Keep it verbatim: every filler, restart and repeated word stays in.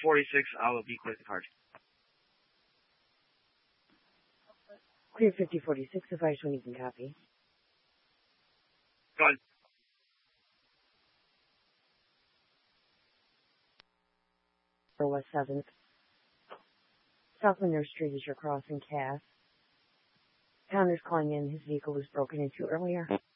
forty-six, I will be clear the card. Clear fifty forty-six, the fire twenty can copy. Go ahead. For West seventh. South Monroe Street is your crossing, Cass. Connor's calling in. His vehicle was broken into earlier.